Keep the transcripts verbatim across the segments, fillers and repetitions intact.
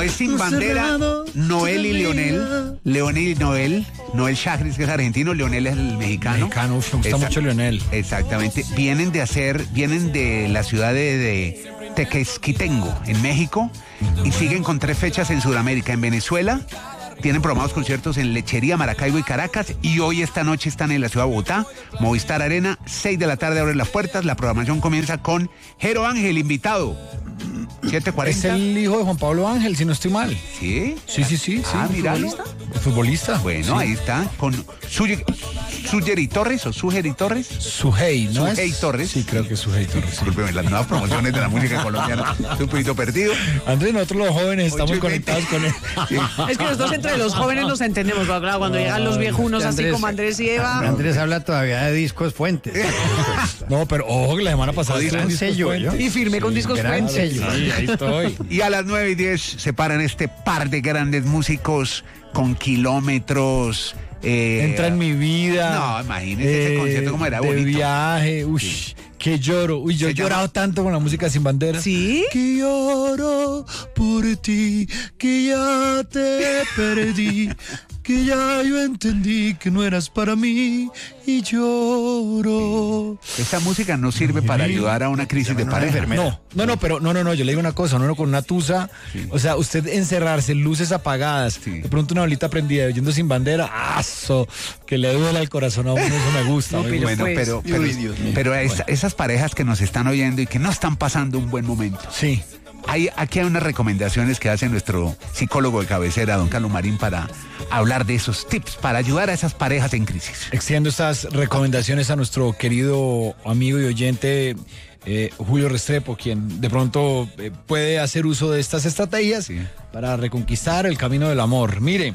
Es Sin Bandera, Noel y Leonel. Leonel y Noel. Noel Chagris, que es argentino, Leonel es el mexicano. Mexicano, uf, me gusta Esa- mucho Leonel. Exactamente. Vienen de hacer, vienen de la ciudad de, de Tequesquitengo, en México, y siguen con tres fechas en Sudamérica. En Venezuela, tienen programados conciertos en Lechería, Maracaibo y Caracas, y hoy esta noche están en la ciudad de Bogotá, Movistar Arena, seis de la tarde abren las puertas. La programación comienza con Jero Ángel, invitado. siete Es cuarenta. el hijo de Juan Pablo Ángel, si no estoy mal. ¿Sí? Sí, sí, sí. Ah, sí. mira. ¿Futbolista? Futbolista. Bueno, Sí. ahí está, con Suye- Sugeri Torres o Sugeri Torres. Sujei, ¿no es? Sujei Torres. Sí, creo que es Sujei Torres. Discúlpeme, las nuevas promociones de la música colombiana. Estoy un poquito perdido. Andrés, nosotros los jóvenes estamos Ocho y conectados con él. Es que nosotros entre los jóvenes nos entendemos, pero claro, cuando llegan los viejunos así Andrés- como Andrés y Eva. Andrés habla todavía de discos fuentes. No, pero ojo que la semana pasada Gran estuvo en Discos sello, Fuentes. ¿yo? Y firmé con discos gran fuentes. sello. Sí, ahí estoy. Y a las nueve y diez se paran este par de grandes músicos con kilómetros. eh, Entra en mi vida. No, imagínese ese concierto cómo era de bonito. viaje, uy, que lloro. Uy, yo he Se llama- llorado tanto con la música Sin Bandera. ¿Sí? Que lloro por ti, que ya te perdí, que ya yo entendí que no eras para mí y lloro. Esta música no sirve para ayudar a una crisis de pareja. No, no, no, pero no, no, no, yo le digo una cosa, uno con una tusa, o sea, usted encerrarse, luces apagadas, Sí. de pronto una bolita prendida, oyendo Sin Bandera, ¡aso! Que le duele al corazón a uno, eso me gusta. No, me pero gusta. Bueno, pues. pero, pero, Uy, Dios mío. pero esa- esas parejas que nos están oyendo y que no están pasando un buen momento. Sí. Hay, aquí hay unas recomendaciones que hace nuestro psicólogo de cabecera, don Carlos Marín, para hablar de esos tips para ayudar a esas parejas en crisis. Extiendo estas recomendaciones a nuestro querido amigo y oyente eh, Julio Restrepo, quien de pronto eh, puede hacer uso de estas estrategias Sí. para reconquistar el camino del amor. Mire,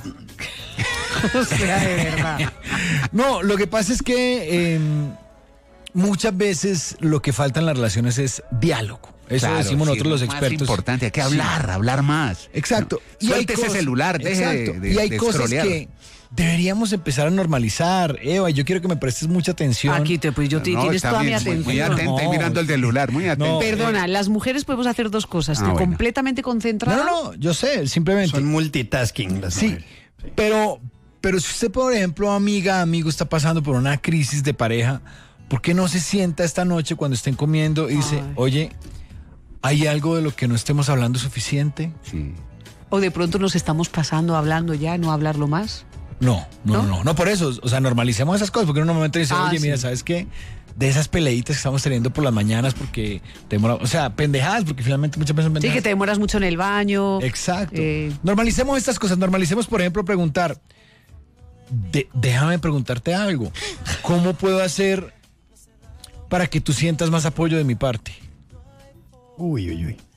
O sea, de verdad. no, lo que pasa es que eh, muchas veces lo que falta en las relaciones es diálogo. Eso Claro, decimos sí, nosotros los es más expertos. importante, hay que Sí. hablar, hablar más. Exacto. No, suelte ese celular, deje de- exacto. de- Y hay de cosas scrollear. que deberíamos empezar a normalizar. Eva, yo quiero que me prestes mucha atención. Aquí te, pues yo te, No, tienes está toda mi bien, muy- atención. Muy atenta y No. mirando el celular, muy atenta. No. Perdona, las mujeres podemos hacer dos cosas. Ah, Estoy bueno. completamente concentrada. No, no, no, yo sé, simplemente. Son multitasking las Sí, mujeres. pero, pero si usted, por ejemplo, amiga, amigo, está pasando por una crisis de pareja, ¿por qué no se sienta esta noche cuando estén comiendo y dice, Ay. oye, ¿hay algo de lo que no estemos hablando suficiente? Sí. O de pronto nos estamos pasando hablando ya, no hablarlo más. No, no, ¿No? no, no, no por eso. O sea, normalicemos esas cosas, porque uno normalmente dice, Ah, oye, mira, sí. ¿sabes qué? De esas peleitas que estamos teniendo por las mañanas porque demora, o sea, pendejadas, porque finalmente muchas veces son Sí, pendejadas. que te demoras mucho en el baño. Exacto. Eh, Normalicemos estas cosas. Normalicemos, por ejemplo, preguntar. de- déjame preguntarte algo. ¿Cómo puedo hacer para que tú sientas más apoyo de mi parte? Uy, uy, uy.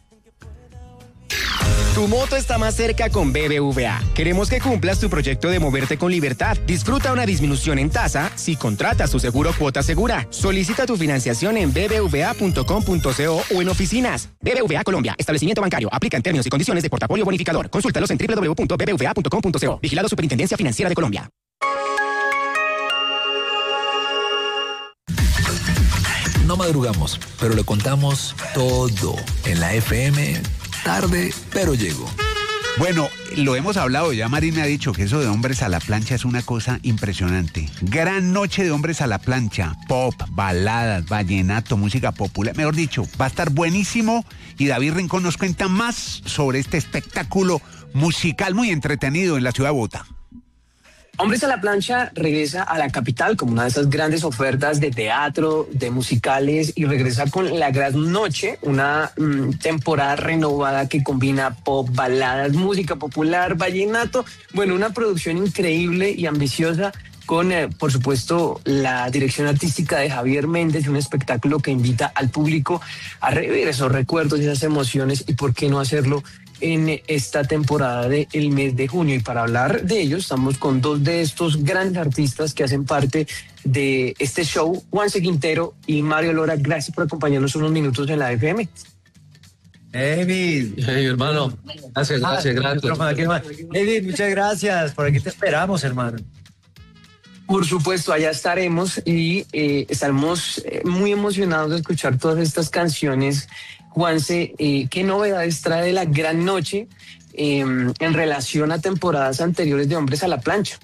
Tu moto está más cerca con B B V A. Queremos que cumplas tu proyecto de moverte con libertad. Disfruta una disminución en tasa si contratas tu seguro Cuota Segura. Solicita tu financiación en b b v a punto com punto co o en oficinas. B B V A Colombia, establecimiento bancario. Aplica en términos y condiciones de portafolio bonificador. Consúltalos en w w w punto b b v a punto com punto co. Vigilado Superintendencia Financiera de Colombia. No madrugamos, pero le contamos todo en la F M. Tarde, pero llego. Bueno, lo hemos hablado, ya Marín me ha dicho que eso de hombres a la plancha es una cosa impresionante. Gran noche de hombres a la plancha, pop, baladas, vallenato, música popular, mejor dicho, va a estar buenísimo y David Rincón nos cuenta más sobre este espectáculo musical muy entretenido en la ciudad de Bogotá. Hombres a la Plancha regresa a la capital como una de esas grandes ofertas de teatro, de musicales, y regresa con La Gran Noche, una mm, temporada renovada que combina pop, baladas, música popular, vallenato. Bueno, una producción increíble y ambiciosa con, eh, por supuesto, la dirección artística de Javier Méndez, un espectáculo que invita al público a revivir esos recuerdos y esas emociones, y por qué no hacerlo en esta temporada del mes de junio. Y para hablar de ello estamos con dos de estos grandes artistas que hacen parte de este show, Juanse Quintero y Mario Lora. Gracias por acompañarnos unos minutos en la F M. David. Hey, hermano. Gracias, gracias, gracias. David, muchas gracias. Por aquí te esperamos, hermano. Por supuesto, allá estaremos y eh, estaremos eh, muy emocionados de escuchar todas estas canciones. Juanse, eh, ¿qué novedades trae la gran noche eh, en relación a temporadas anteriores de Hombres a la Plancha?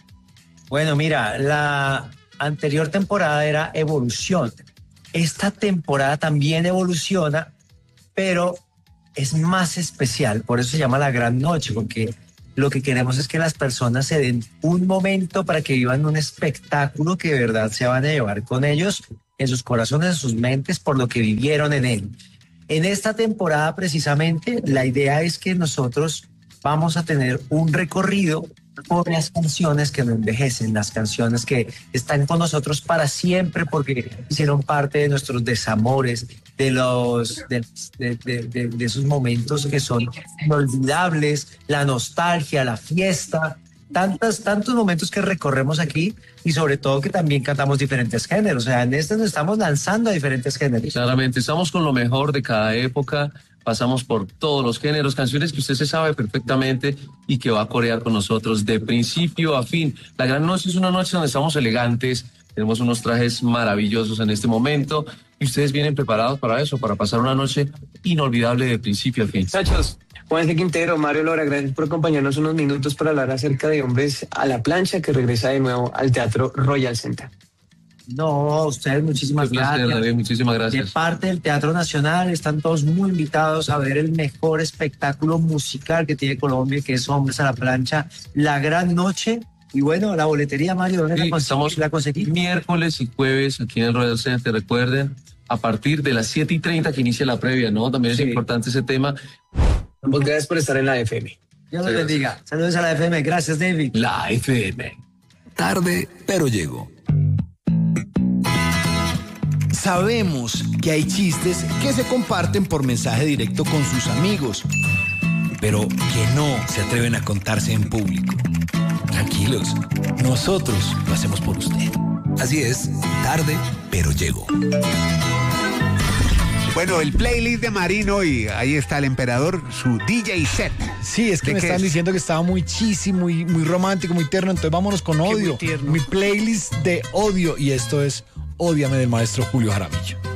Bueno, mira, la anterior temporada era evolución. Esta temporada también evoluciona, pero es más especial. Por eso se llama la gran noche, porque lo que queremos es que las personas se den un momento para que vivan un espectáculo que de verdad se van a llevar con ellos en sus corazones, en sus mentes, por lo que vivieron en él. En esta temporada, precisamente, la idea es que nosotros vamos a tener un recorrido por las canciones que no envejecen, las canciones que están con nosotros para siempre porque hicieron parte de nuestros desamores, de los de, de, de, de, de esos momentos que son inolvidables, la nostalgia, la fiesta, tantas, tantos momentos que recorremos aquí y sobre todo que también cantamos diferentes géneros. O sea, en este nos estamos lanzando a diferentes géneros. Claramente, estamos con lo mejor de cada época. Pasamos por todos los géneros, canciones que usted se sabe perfectamente y que va a corear con nosotros de principio a fin. La gran noche es una noche donde estamos elegantes, tenemos unos trajes maravillosos en este momento y ustedes vienen preparados para eso, para pasar una noche inolvidable de principio a fin. Muchachos, Juanse Quintero, Mario Lora, gracias por acompañarnos unos minutos para hablar acerca de Hombres a la Plancha, que regresa de nuevo al Teatro Royal Center. No, a ustedes muchísimas placer, gracias. David, muchísimas gracias. De parte del Teatro Nacional están todos muy invitados a ver el mejor espectáculo musical que tiene Colombia, que es Hombres a la Plancha, la gran noche. Y bueno, la boletería, Mario, ¿dónde Sí, la estamos la conseguí? miércoles y jueves aquí en el Royal Center, recuerden, a partir de las siete y treinta que inicia la previa, ¿no? También es Sí. importante ese tema. Ambos gracias por estar en la F M. Dios los bendiga. Saludos a la F M. Gracias, David. La F M. Tarde, pero llego. Sabemos que hay chistes que se comparten por mensaje directo con sus amigos, pero que no se atreven a contarse en público. Tranquilos, nosotros lo hacemos por usted. Así es, tarde, pero llego. Bueno, el playlist de Marino y ahí está el emperador, su D J set. Sí, es que ¿De me qué estaban es? diciendo que estaba muy chisi, muy, muy romántico, muy tierno, entonces vámonos con muy odio. tierno. Mi playlist de odio y esto es Ódiame del maestro Julio Jaramillo.